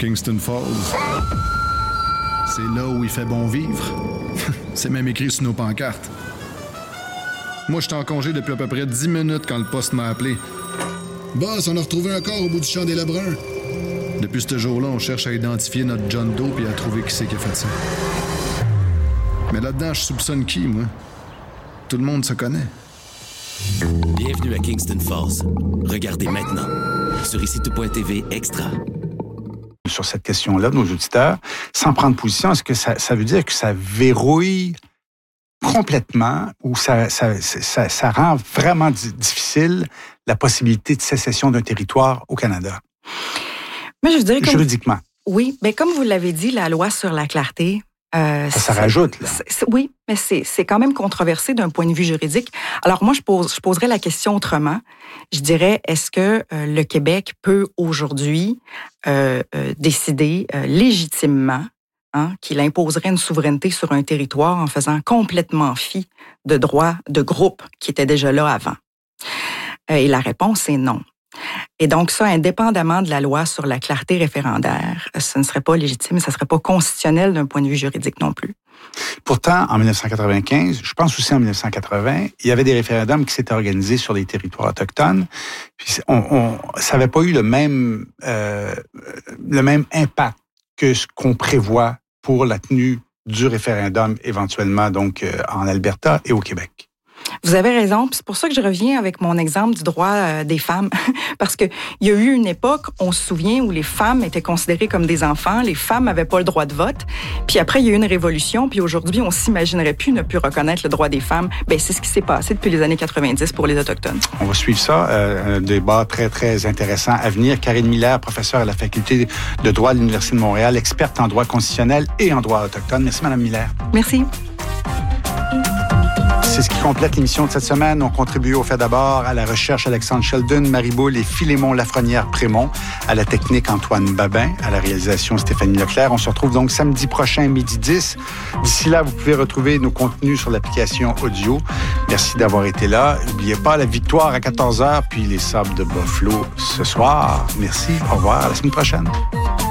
Kingston Falls. C'est là où il fait bon vivre. C'est même écrit sur nos pancartes. Moi, j'étais en congé depuis à peu près 10 minutes quand le poste m'a appelé. Boss, on a retrouvé un corps au bout du champ des Lebrun. Depuis ce jour-là, on cherche à identifier notre John Doe et à trouver qui c'est qui a fait ça. Mais là-dedans, je soupçonne qui, moi? Tout le monde se connaît. Bienvenue à Kingston Falls. Regardez maintenant sur ICITO.tv Extra. Sur cette question-là, de nos auditeurs, sans prendre position, est-ce que ça veut dire que ça verrouille complètement ou ça rend vraiment difficile la possibilité de sécession d'un territoire au Canada? Mais je dirais juridiquement. Oui, mais comme vous l'avez dit, la loi sur la clarté... ça rajoute, là. Oui, mais c'est quand même controversé d'un point de vue juridique. Alors moi, je poserais la question autrement. Je dirais, est-ce que le Québec peut aujourd'hui décider légitimement qu'il imposerait une souveraineté sur un territoire en faisant complètement fi de droits de groupe qui étaient déjà là avant? Et la réponse est non. Et donc ça, indépendamment de la loi sur la clarté référendaire, ce ne serait pas légitime, ça ne serait pas constitutionnel d'un point de vue juridique non plus. Pourtant, en 1995, je pense aussi en 1980, il y avait des référendums qui s'étaient organisés sur les territoires autochtones. Puis ça n'avait pas eu le même impact que ce qu'on prévoit pour la tenue du référendum éventuellement donc en Alberta et au Québec. Vous avez raison, puis c'est pour ça que je reviens avec mon exemple du droit des femmes, parce que il y a eu une époque, on se souvient, où les femmes étaient considérées comme des enfants, les femmes n'avaient pas le droit de vote, puis après il y a eu une révolution, puis aujourd'hui on s'imaginerait plus ne plus reconnaître le droit des femmes. Ben c'est ce qui s'est passé depuis les années 90 pour les Autochtones. On va suivre ça, un débat très très intéressant à venir. Karine Miller, professeure à la faculté de droit à l'Université de Montréal, experte en droit constitutionnel et en droit autochtone. Merci Madame Miller. Merci. C'est ce qui complète l'émission de cette semaine. On contribue au fait d'abord à la recherche Alexandre Sheldon, Marie Boule et Philémon Lafrenière-Prémont, à la technique Antoine Babin, à la réalisation Stéphanie Leclerc. On se retrouve donc samedi prochain, midi 10. D'ici là, vous pouvez retrouver nos contenus sur l'application audio. Merci d'avoir été là. N'oubliez pas la victoire à 14h, puis les Sabres de Buffalo ce soir. Merci, au revoir, à la semaine prochaine.